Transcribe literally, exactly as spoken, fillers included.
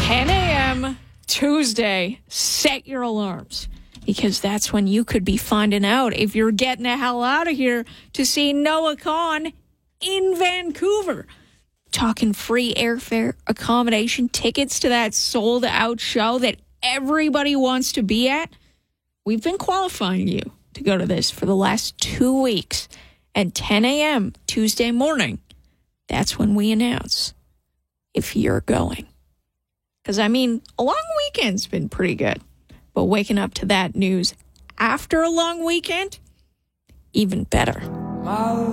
ten a.m. Tuesday, set your alarms. Because that's when you could be finding out if you're getting the hell out of here to see Noah Kahan in Vancouver. Talking free airfare, accommodation, tickets to that sold-out show that everybody wants to be at. We've been qualifying you to go to this for the last two weeks. And ten a.m. Tuesday morning, that's when we announce if you're going. Because, I mean, a long weekend's been pretty good. But waking up to that news after a long weekend, even better.